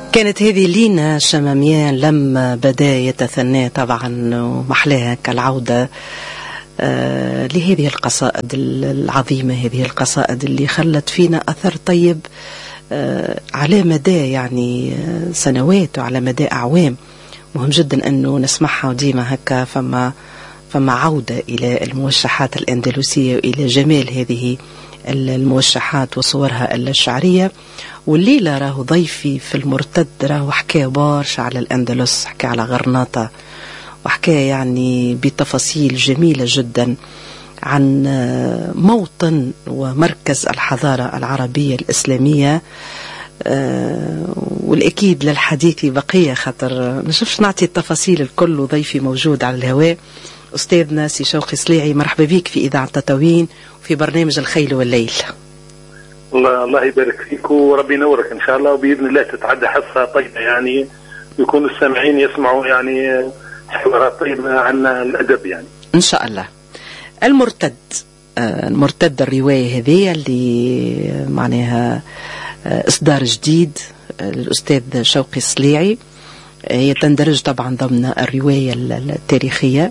كانت هذه لينا شماميان لما بدا يتثنى طبعا ومحلاها كالعودة لهذه القصائد العظيمة، هذه القصائد اللي خلت فينا أثر طيب على مدى يعني سنوات وعلى مدى أعوام. مهم جدا أنه نسمعها وديما هكا فما عودة إلى الموشحات الأندلسية وإلى جمال هذه الموشحات وصورها الشعرية. والليلة راه ضيفي في المرتد راه حكى بارش على الأندلس، حكى على غرناطة، وحكى يعني بتفاصيل جميلة جدا عن موطن ومركز الحضارة العربية الإسلامية. والأكيد للحديث بقية خاطر نشوفش نعطي التفاصيل الكل، وضيفي موجود على الهواء أستاذنا سي شوقي صليعي. مرحبا بك في إذاعة تطاوين وفي برنامج الخيل والليل. الله يبارك فيك وربي ينورك إن شاء الله، وبإذن الله تتعدى حصة طيبة يعني يكونوا السامعين يسمعوا يعني حوارات طيبة عن الأدب يعني إن شاء الله. المرتد الرواية هذه اللي معناها إصدار جديد الأستاذ شوقي صليعي، هي تندرج طبعا ضمن الرواية التاريخية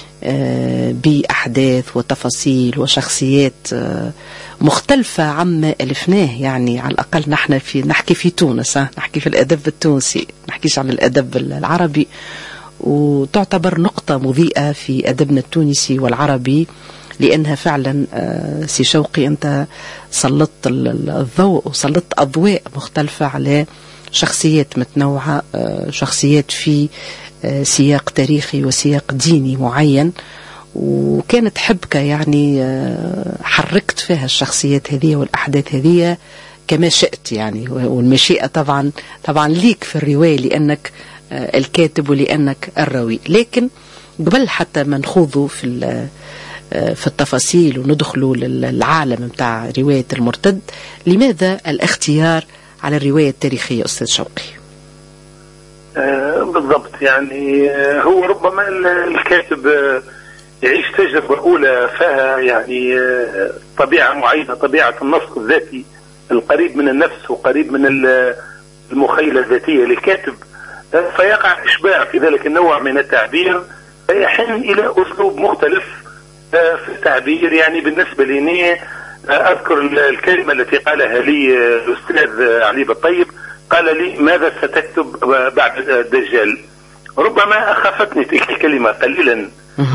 بأحداث وتفاصيل وشخصيات مختلفة عما ألفناه. يعني على الأقل نحن نحكي في تونس، نحكي في الأدب التونسي، نحكيش عن الأدب العربي، وتعتبر نقطة مضيئة في أدبنا التونسي والعربي، لأنها فعلا سي شوقي أنت سلطت الضوء وسلطت أضواء مختلفة على شخصيات متنوعة، شخصيات في سياق تاريخي وسياق ديني معين، وكانت حبكة يعني حركت فيها الشخصيات هذه والأحداث هذه كما شئت يعني. والمشيئة طبعا ليك في الرواية لأنك الكاتب ولأنك الراوي. لكن قبل حتى ما نخوضوا في التفاصيل وندخلوا للعالم متاع رواية المرتد، لماذا الاختيار على الرواية التاريخية أستاذ شوقي؟ بالضبط، يعني هو ربما الكاتب يعيش تجربة أولى فيها يعني طبيعة معينة، طبيعة النص الذاتي القريب من النفس وقريب من المخيلة الذاتية للكاتب، فيقع إشباع في ذلك النوع من التعبير، فيحن إلى أسلوب مختلف في التعبير. يعني بالنسبة لي أذكر الكلمة التي قالها لي الأستاذ علي بالطيب، قال لي ماذا ستكتب بعد الدجال؟ ربما أخافتني تلك الكلمة قليلا،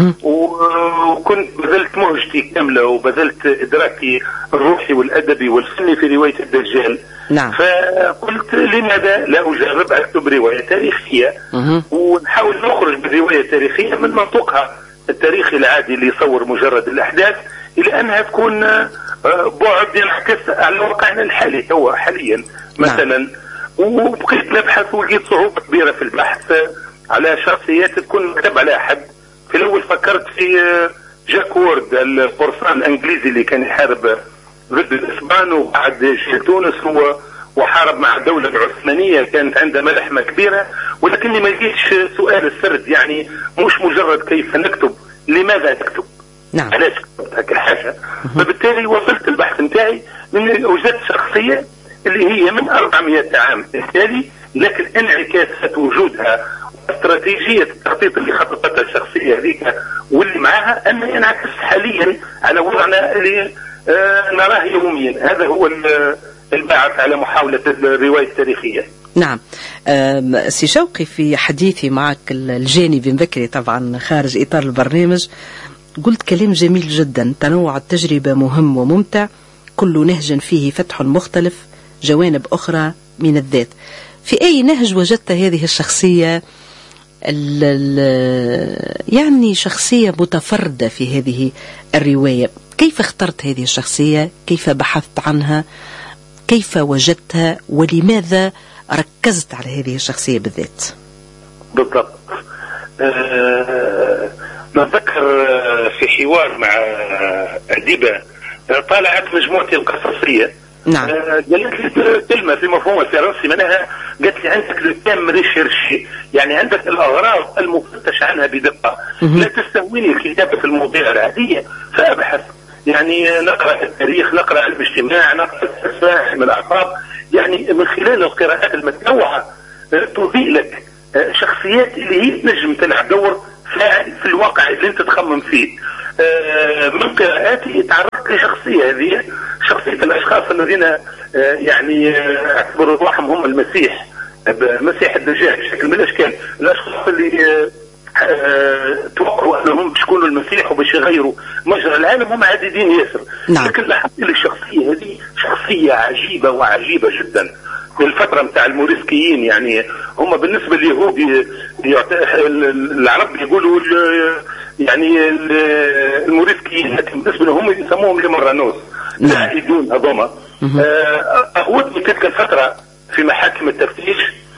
وكنت بذلت مهجتي كاملة وبذلت إدراكي الروحي والأدبي والفني في رواية الدجال. نعم. فقلت لماذا لا أجرب أكتب رواية تاريخية ونحاول نخرج بالرواية التاريخية من منطقها التاريخي العادي اللي يصور مجرد الأحداث إلى أنها تكون بعد ينعكس على واقعنا الحالي هو حاليا مثلا. وبقيت نبحث ولقيت صعوبة كبيرة في البحث على شخصيات تكون مكتب على أحد. في الأول فكرت في جاك وورد القرصان الإنجليزي اللي كان يحارب ضد الإسبان وبعد جيل تونس وحارب مع الدولة العثمانية، كانت عندها ملحمة كبيرة، ولكني ما لقيتش سؤال السرد، يعني مش مجرد كيف نكتب، لماذا نكتب؟ نعم. علاش كتبت هكا حاجة؟ فبالتالي وصلت البحث نتاعي من وجدت شخصية اللي هي من 400 عام بالتالي، لكن انعكاسات وجودها واستراتيجية التخطيط اللي خططتها الشخصية هذيك واللي معها أن ينعكس حاليا على وضعنا اللي نراه يوميا. هذا هو الباعث على محاولة الرواية التاريخية. نعم. سي شوقي في حديثي معك الجانبي بكري طبعا خارج إطار البرنامج قلت كلام جميل جدا: تنوع التجربة مهم وممتع، كل نهج فيه فتح مختلف، جوانب أخرى من الذات. في أي نهج وجدت هذه الشخصية يعني شخصية متفردة في هذه الرواية؟ كيف اخترت هذه الشخصية؟ كيف بحثت عنها؟ كيف وجدتها؟ ولماذا ركزت على هذه الشخصية بالذات؟ بالضبط. نذكر في حوار مع أديبة طالعت مجموعتي القصصية. نعم. قالت لي كلمة في مفهوم الفرنسي منها، قالت لي عندك الكام ريشيرشي، يعني عندك الأغراض المفتش عنها بدقة، لا تستهويني الكتابة في المواضيع العادية، فأبحث يعني نقرأ التاريخ، نقرأ الاجتماع، نقرأ الفلسفة، علم الأعصاب، يعني من خلال القراءات المتنوعة تضيء لك شخصيات اللي هي تنجم تلعب دور فاعل في الواقع اللي انت تخمم فيه. من قراءاتي تعرضت لشخصية هذه، شخصية الأشخاص الذين يعني اعتبروا روحهم هم المسيح، مسيح الدجال بشكل من الأشكال. الأشخاص اللي توقعوا أنهم باش يكونوا المسيح وباش يغيروا مجرى العالم هم عديدين ياسر. نعم. لكن لاحظت لي الشخصية هذه شخصية عجيبة وعجيبة جدا. في الفترة متاع الموريسكيين، يعني هم بالنسبة لليهود العرب يقولوا يعني الموريسكيين، لكن بالنسبة لهم يسموهم لمرانوس العائدون هذوما. أخوتني تلك الفترة في محاكم التفتيش،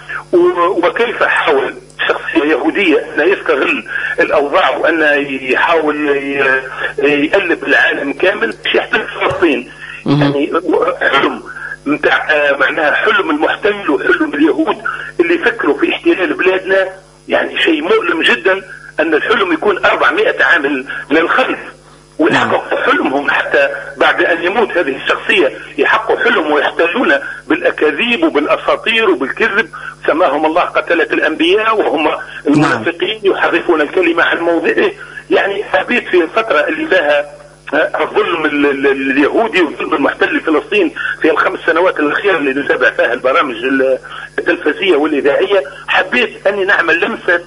وكيف حاول شخصية يهودية أن يستغل الأوضاع وأن يحاول يقلب العالم كامل باش يحتل فلسطين. يعني حلم متاع معناها حلم المحتل وحلم اليهود اللي فكروا في احتلال بلادنا. يعني شيء مؤلم جدا أن الحلم يكون 400 عام للخلف، ويحققوا حلمهم حتى بعد أن يموت هذه الشخصية، يحققوا حلم ويحتاجون بالأكاذيب وبالأساطير وبالكذب. سماهم الله قتلة الأنبياء وهم المنافقين يحرفون الكلمة عن موضعه. يعني حبيت في الفترة اللي فيها الظلم اليهودي والظلم المحتل لفلسطين في ال5 سنوات الأخيرة اللي نتابع فيها البرامج التلفزية والإذاعية، حبيت أني نعمل لمسة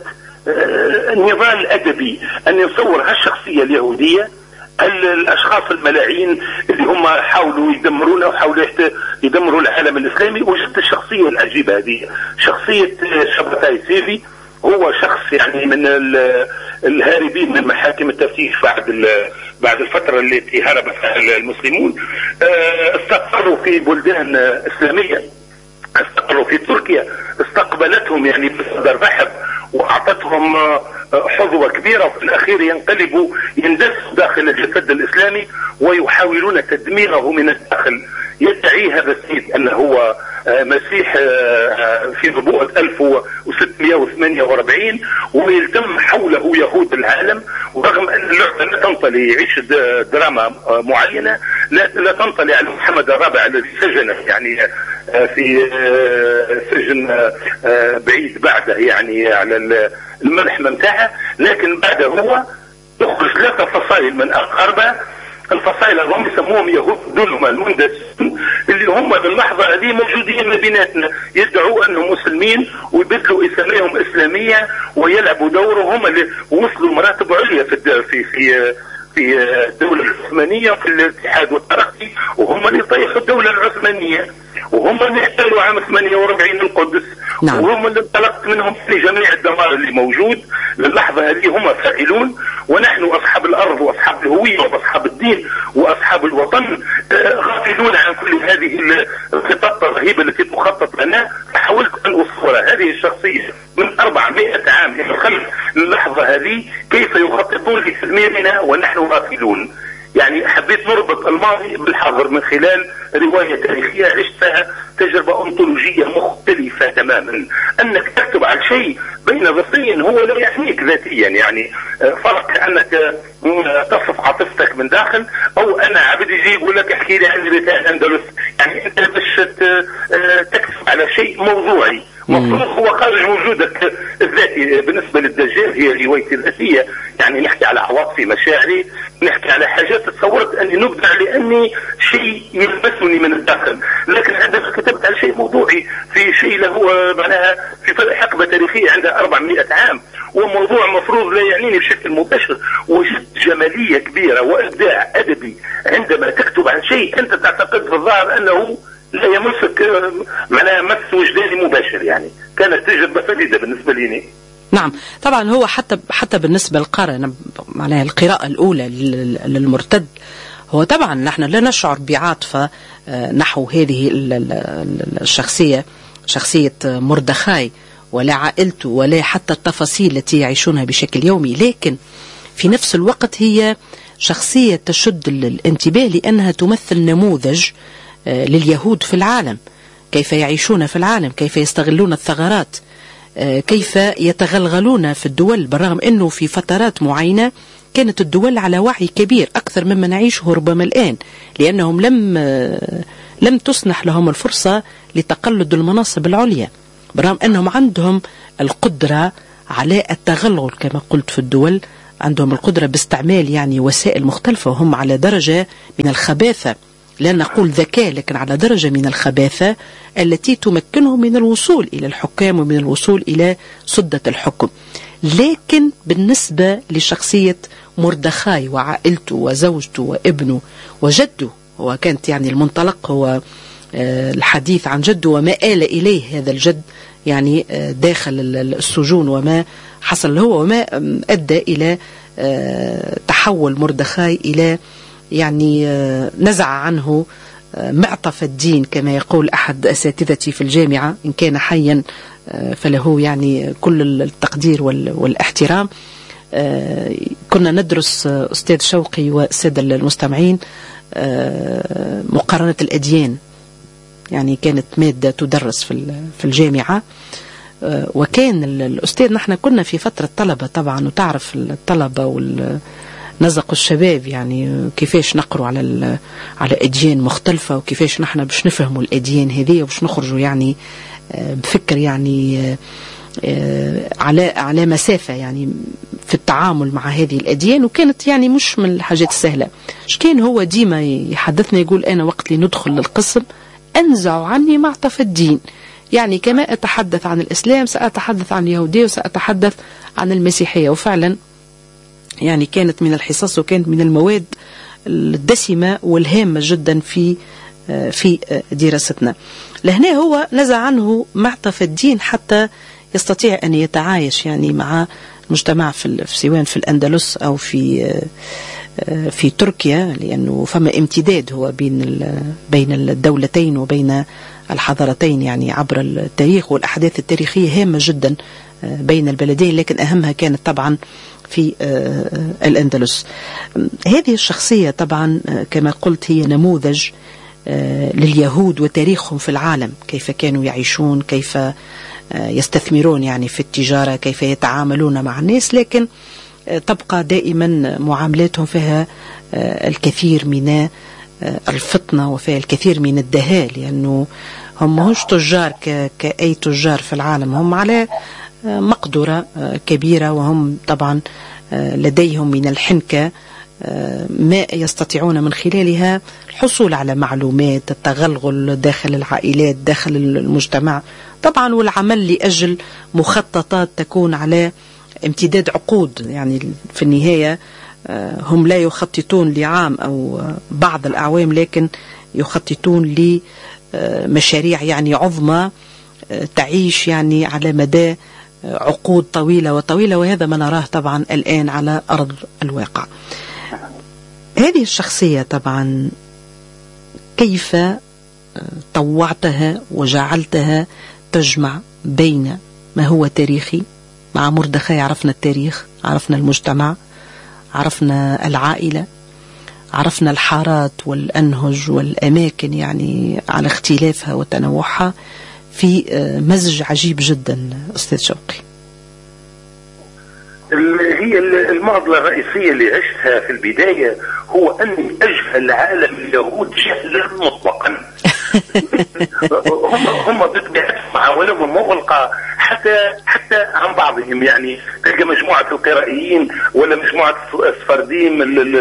نضال أدبي، أن نصور هالشخصية اليهودية، الأشخاص الملاعين اللي هم حاولوا يدمرونا وحاولوا يدمروا العالم الإسلامي. وجدت الشخصية العجيبة هذه، شخصية شبتاي سيفي. هو شخص يعني من الهاربين من محاكم التفتيش بعد الفترة التي هرب فيها المسلمون. استقروا في بلدان إسلامية، استقروا في تركيا، استقبلتهم يعني بصدر رحب وأعطتهم حظوة كبيرة، وفي الأخير يندسوا داخل الجسد الإسلامي ويحاولون تدميره من الداخل. يدعي هذا السيد أنه هو مسيح في نبوءة 1648 ويلتم حوله يهود العالم. ورغم أن اللعبة لا تنطلي يعيش دراما معينة، لا تنطلي على محمد الرابع الذي سجن يعني في سجن بعيد بعده يعني على الملحمة متاعها، لكن بعده هو يخرج 3 فصائل من أقاربه. الفصائل هم يسموهم يهود ظلمة المندسين، اللي هم باللحظة هذه موجودين ما بيناتنا، يدعوا أنهم مسلمين ويبدلوا اساميهم إسلامية ويلعبوا دورهم اللي وصلوا مراتب عليا في الدولة العثمانية في الاتحاد والترقي، وهم اللي طيحوا الدولة العثمانية، وهم اللي احتلوا عام 48 القدس. نعم. وهم اللي انطلقت منهم في جميع الدمار اللي موجود للحظة هذه. هم فاعلون، ونحن أصحاب الأرض وأصحاب الهوية وأصحاب الدين وأصحاب الوطن غافلون عن كل هذه الخطط الرهيبة التي تخطط لنا. فحاولت أن أصور هذه الشخصية من 400 عام إلى الخلف للحظة هذه، كيف يخططون لتدميرنا ونحن غافلون. يعني حبيت نربط الماضي بالحاضر من خلال رواية تاريخية عشت فيها تجربة أنطولوجية مختلفة تماما. أنك تكتب على شيء بين ظرفين هو لا يعنيك ذاتيا، يعني فرق أنك تصف عاطفتك من داخل، أو أنا عبد يجي يقول لك احكي لي عن ريتاء الأندلس. يعني أنت باش تكتب على شيء موضوعي مفروض هو خارج وجودك الذاتي. بالنسبة للدجال هي روايتي الذاتية، يعني نحكي على عواطفي مشاعري، نحكي على حاجات تصورت أني نبدع لأني شيء يلمسني من الداخل. لكن عندما كتبت على شيء موضوعي في شيء له معناها في حقبة تاريخية عندها 400 عام وموضوع مفروض لا يعنيني بشكل مباشر، وجدت جمالية كبيرة وإبداع أدبي عندما تكتب عن شيء أنت تعتقد في الظاهر أنه لا يمسك معناها مس وجداني مباشر. يعني كانت تجربة فريدة بالنسبة لي. نعم طبعا. هو حتى بالنسبة للقارئ معناها القراءة الأولى للمرتد، هو طبعا نحن لا نشعر بعاطفة نحو هذه الشخصية، شخصية مردخاي، ولا عائلته ولا حتى التفاصيل التي يعيشونها بشكل يومي، لكن في نفس الوقت هي شخصية تشد الانتباه لأنها تمثل نموذج لليهود في العالم، كيف يعيشون في العالم، كيف يستغلون الثغرات، كيف يتغلغلون في الدول، بالرغم أنه في فترات معينة كانت الدول على وعي كبير أكثر مما نعيشه ربما الآن، لأنهم لم تسنح لهم الفرصة لتقلد المناصب العليا، برغم أنهم عندهم القدرة على التغلغل كما قلت في الدول، عندهم القدرة باستعمال يعني وسائل مختلفة، وهم على درجة من الخباثة، لا نقول ذكاء لكن على درجة من الخباثة التي تمكنهم من الوصول إلى الحكام ومن الوصول إلى سدة الحكم. لكن بالنسبة لشخصية مردخاي وعائلته وزوجته وابنه وجده، وكانت يعني المنطلق هو الحديث عن جده وما آل إليه هذا الجد يعني داخل السجون، وما حصل له وما أدى إلى تحول مردخاي إلى يعني نزع عنه معطف الدين كما يقول أحد أساتذتي في الجامعة، إن كان حيا فله يعني كل التقدير والاحترام. كنا ندرس أستاذ شوقي والسادة المستمعين مقارنة الأديان، يعني كانت مادة تدرس في الجامعة، وكان الأستاذ، نحن كنا في فترة طلبة طبعا، وتعرف الطلبة نزق الشباب يعني كيفاش نقروا على أديان مختلفة، وكيفاش نحن باش نفهموا الأديان هذه وباش نخرجوا يعني بفكر يعني على مسافة يعني في التعامل مع هذه الأديان، وكانت يعني مش من الحاجات السهلة. كان هو ديما يحدثنا يقول أنا وقت اللي ندخل للقسم أنزع عني معطف الدين، يعني كما أتحدث عن الإسلام سأتحدث عن اليهودية وسأتحدث عن المسيحية. وفعلا يعني كانت من الحصص وكانت من المواد الدسمة والهامة جدا في دراستنا. لهنا هو نزع عنه معطف الدين حتى يستطيع أن يتعايش يعني مع المجتمع سواء في الأندلس أو في تركيا، لأنه فما امتداد هو بين الدولتين وبين الحضارتين يعني عبر التاريخ، والأحداث التاريخية هامة جدا بين البلدين، لكن أهمها كانت طبعا في الأندلس. هذه الشخصية طبعا كما قلت هي نموذج لليهود وتاريخهم في العالم، كيف كانوا يعيشون، كيف يستثمرون يعني في التجارة، كيف يتعاملون مع الناس، لكن تبقى دائما معاملاتهم فيها الكثير من الفطنة وفيها الكثير من الدهاء، لأنه هم مش تجار كأي تجار في العالم، هم على مقدرة كبيرة، وهم طبعا لديهم من الحنكة ما يستطيعون من خلالها الحصول على معلومات، التغلغل داخل العائلات داخل المجتمع طبعا، والعمل لأجل مخططات تكون على امتداد عقود. يعني في النهاية هم لا يخططون لعام أو بعض الأعوام، لكن يخططون لمشاريع يعني عظمى تعيش يعني على مدى عقود طويلة، وهذا ما نراه طبعا الآن على أرض الواقع. هذه الشخصية طبعا كيف طوعتها وجعلتها تجمع بين ما هو تاريخي؟ مع مردخاي عرفنا التاريخ، عرفنا المجتمع، عرفنا العائلة، عرفنا الحارات والأنهج والأماكن يعني على اختلافها وتنوعها، في مزج عجيب جدا أستاذ شوقي. هي المعضلة الرئيسية اللي عشتها في البداية هو أني أجهل عالم اليهود جهلا مطلقا. هم بطبيعتهم عوالمهم مغلقة حتى عن بعضهم، يعني تلقى مجموعة القرائيين ولا مجموعة السفرديم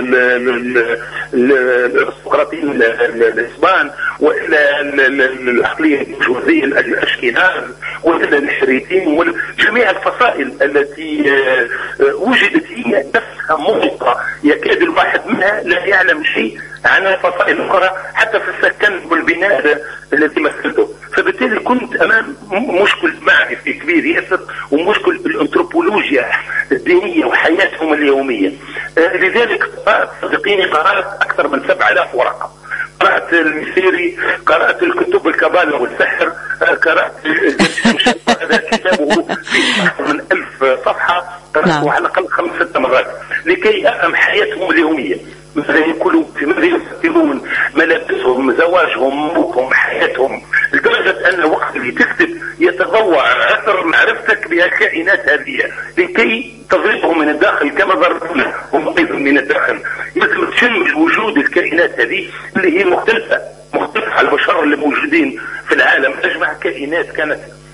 الارستقراطيين الاسبان، والا العقلية الجوزية الاشكناز، والا الحريتين، وجميع الفصائل التي وجدت هي نفسها مغلقة، يكاد الواحد منها لا يعلم شيء عن الفصائل الأخرى حتى في السكن والبناء الذي مثلته. فبالتالي كنت أمام مشكل معرفي كبير ياسر، ومشكل الأنثروبولوجيا الدينية وحياتهم اليومية. لذلك صدقيني قرأت أكثر من 7000 ورقة، قرأت المسيري، قرأت الكتب الكبالة والسحر، قرأت هذا كتابه فيه أكثر من 1000 صفحة، قرأته على الأقل 5-6 مرات لكي أفهم حياتهم اليومية، ماذا يأكلون، ماذا يستخدمون، ملابسهم، زواجهم، موتهم، حياتهم، لدرجة أن الوقت اللي تكتب يتضوع أثر معرفتك بهالكائنات هذه لكي تضربهم من الداخل كما ضربونا هم أيضا من الداخل. لازم تشم وجود الكائنات هذه اللي هي مختلفة على البشر اللي موجودين في العالم. أجمع كائنات كانت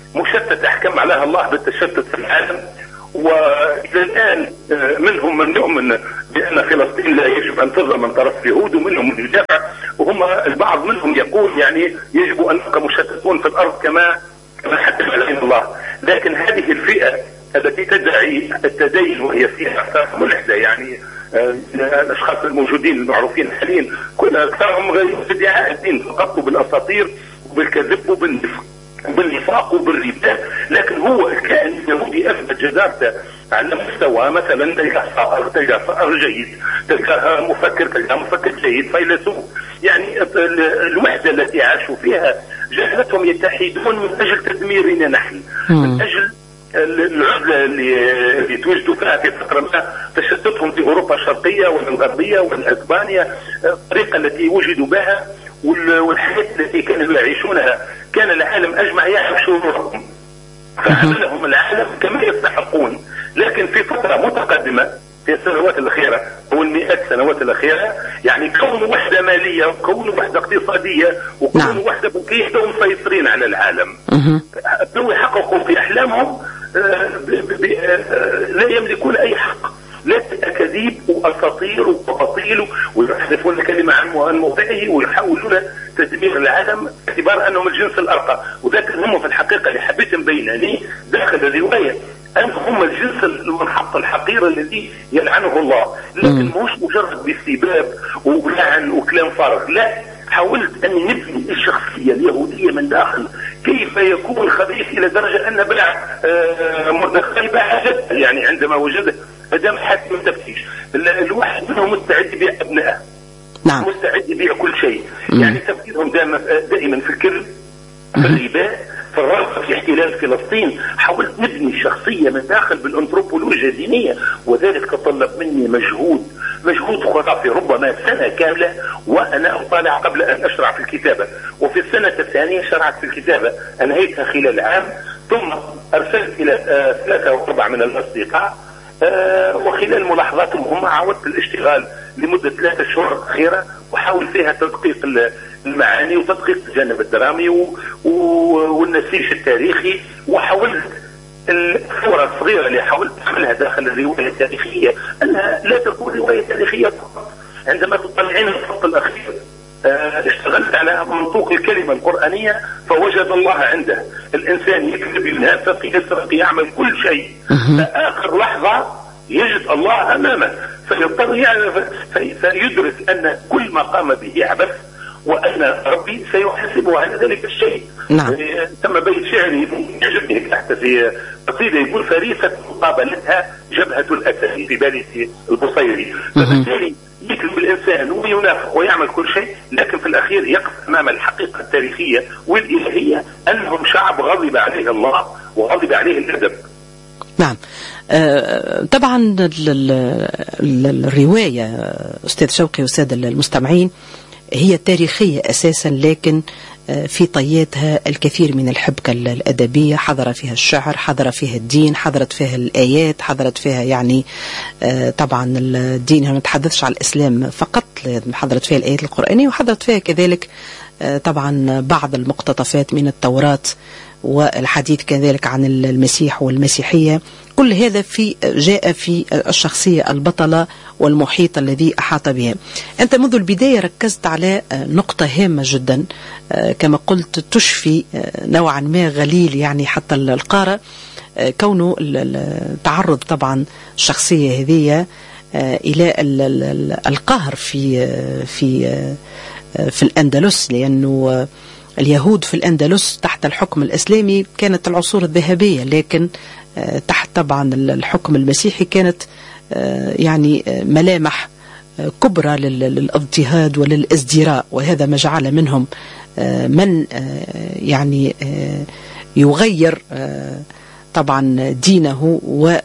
مشتتة أحكم عليها الله بالتشتت في العالم. وإلى الآن منهم من يؤمن بأن فلسطين لا يجب أن تظلم من طرف اليهود، ومنهم من يدافع، وهم البعض منهم يقول يعني يجب أن نبقى مشتتون في الأرض كما حكم علينا الله. لكن هذه الفئة التي تدعي التدين وهي فيها أفكار ملحدة، يعني الأشخاص الموجودين المعروفين حاليا كل أكثرهم غير ادعاء الدين فقط، بالأساطير وبالكذب وبالنفاق وبالربا. لكن هو الكائن اليهودي أثبت جدارته على مستوى مثلا تلقى صائر جيد، تلقى مفكر جيد، فيلسوف. يعني الوحدة التي عاشوا فيها جعلتهم يتحدون من أجل تدميرنا نحن، من أجل العزلة اللي توجدوا فيها في فترة ما تشتتهم في أوروبا الشرقية والغربية والأسبانيا، الطريقة التي وجدوا بها والحياة التي كانوا يعيشونها. كان العالم أجمع يعرف شرورهم، فعملهم العالم كما يستحقون. لكن في فترة متقدمة في السنوات الأخيرة أو المئات السنوات الأخيرة، يعني كون وحدة مالية وكون وحدة اقتصادية وكون وحدة بنكية هم مسيطرين على العالم. بدوا يحققوا في أحلامهم لا يملكون أي حق، لا أكاذيب وأساطير وأباطيل، ويحذفون الكلمة عن موضعه ويحاولون تدمير العالم باعتبار أنهم الجنس الأرقى. وذاك هم في الحقيقة اللي حبيت نبينني داخل الرواية أن هم الجنس المنحط الحقير الذي يلعنه الله، لكن مش مجرد باستباب ولعن وكلام فارغ. لا، حاولت أن نبني الشخصية اليهودية من داخل، كيف يكون خبيث إلى درجة أن بلع مردخاي باع جد، يعني عندما وجد أدام حاكم تفتيش الواحد منهم مستعد يبيع أبنائه، مستعد يبيع كل شيء. يعني تفكيرهم دائما في الكذب، في الربا، في الرغبة في احتلال فلسطين. حاولت نبني شخصية من داخل بالأنثروبولوجيا الدينية، وذلك تطلب مني مجهود خرافي، ربما سنة كاملة وأنا أطالع قبل أن أشرع في الكتابة. وفي السنة الثانية شرعت في الكتابة، أنهيتها خلال عام، ثم أرسلت إلى 3 أو 4 من الأصدقاء، وخلال ملاحظاتهم هم عودت الاشتغال لمدة 3 شهور أخيرة، وحاول فيها تدقيق المعاني وتدقيق الجانب الدرامي والنسيج التاريخي. وحاولت الصورة الصغيرة اللي حاولت أعملها داخل الرواية التاريخية أنها لا تكون رواية تاريخية فقط. عندما تطلعين الخط الأخير اشتغلت على منطوق الكلمة القرآنية، فوجد الله عنده. الإنسان يكذب، ينافق، يسرق، يعمل كل شيء، فآخر لحظة يجد الله أمامه، فيضطر فيدرك أن كل ما قام به عبث، وأن ربي سيحاسبه على ذلك الشيء. نعم. ثم بيت شعري يعجبني تحت في قصيدة يقول: فريسة مقابلتها جبهة الأسد في بالي البصيري. فبالتالي يكذب الإنسان وينافق ويعمل كل شيء، لكن في الأخير يقف أمام الحقيقة التاريخية والإلهية أنهم شعب غضب عليه الله وغضب عليه الأدب. نعم. طبعا الرواية أستاذ شوقي وسادة المستمعين هي تاريخية أساسا، لكن في طياتها الكثير من الحبكة الأدبية. حضر فيها الشعر، حضر فيها الدين، حضرت فيها الآيات، حضرت فيها يعني طبعا الدين، ما نتحدثش على الإسلام فقط، حضرت فيها الآيات القرآنية، وحضرت فيها كذلك طبعا بعض المقتطفات من التوراة، والحديث كذلك عن المسيح والمسيحية. كل هذا جاء في الشخصية البطلة والمحيط الذي أحاط بها. أنت منذ البداية ركزت على نقطة هامة جدا، كما قلت تشفي نوعا ما غليل يعني حتى القارئ، كونه التعرض طبعا الشخصية هذه إلى القهر في الأندلس، لأنه اليهود في الأندلس تحت الحكم الإسلامي كانت العصور الذهبية، لكن تحت طبعا الحكم المسيحي كانت يعني ملامح كبرى للاضطهاد وللازدراء، وهذا ما جعل منهم من يعني يغير طبعا دينه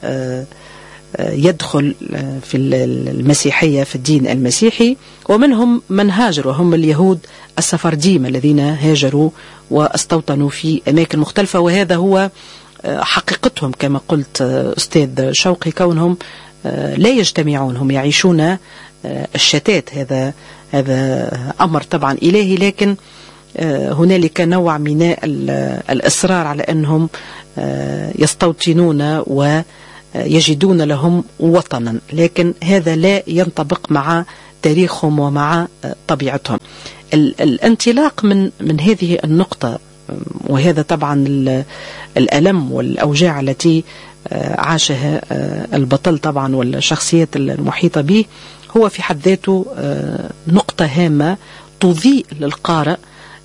ويدخل في المسيحية في الدين المسيحي، ومنهم من هاجر وهم اليهود السفرديم الذين هاجروا واستوطنوا في أماكن مختلفة. وهذا هو حقيقتهم كما قلت أستاذ شوقي، كونهم لا يجتمعون، هم يعيشون الشتات. هذا أمر طبعا إلهي، لكن هنالك نوع من الإصرار على أنهم يستوطنون ويجدون لهم وطنا، لكن هذا لا ينطبق مع تاريخهم ومع طبيعتهم. الانطلاق من هذه النقطة، وهذا طبعا الألم والأوجاع التي عاشها البطل طبعا والشخصيات المحيطة به، هو في حد ذاته نقطة هامة تضيء للقارئ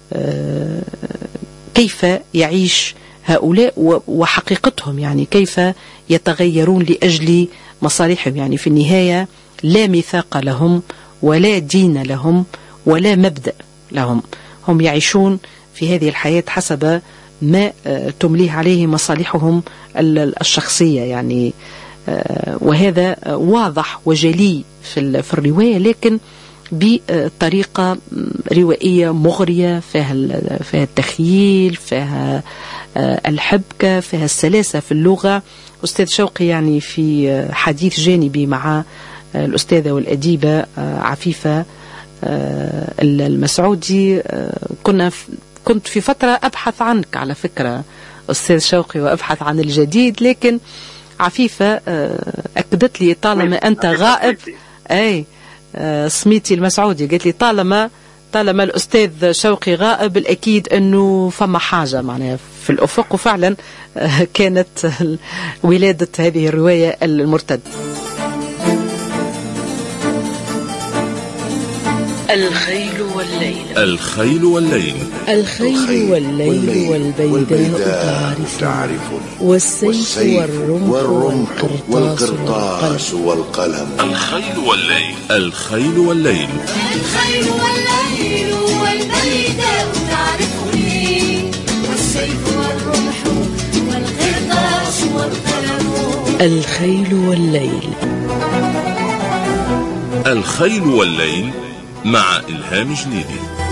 كيف يعيش هؤلاء وحقيقتهم، يعني كيف يتغيرون لأجل مصالحهم. يعني في النهاية لا ميثاق لهم ولا دين لهم ولا مبدأ لهم، هم يعيشون في هذه الحياة حسب ما تمليه عليه مصالحهم الشخصية يعني. وهذا واضح وجلي في الرواية، لكن بطريقة روائية مغرية، فيها التخييل، فيها الحبكة، فيها السلاسة في اللغة. أستاذ شوقي يعني في حديث جانبي مع الأستاذة والأديبة عفيفة المسعودي كنت في فترة أبحث عنك على فكرة أستاذ شوقي، وأبحث عن الجديد، لكن عفيفة أكدت لي طالما أنت غائب، أي سميتي المسعودي، قالت لي طالما الأستاذ شوقي غائب الأكيد أنه فما حاجة معناها في الأفق. وفعلا كانت ولادة هذه الرواية المرتد. الخيل والليل، الخيل والليل، الخيل والليل والبيداء تعرفني، والسيف والرمح والقرطاس والقلم. الخيل والليل، الخيل والليل، الخيل والليل والبيداء تعرفني، والسيف والرمح والقرطاس والقلم. الخيل والليل. الخيل والليل مع إلهام جنيدي.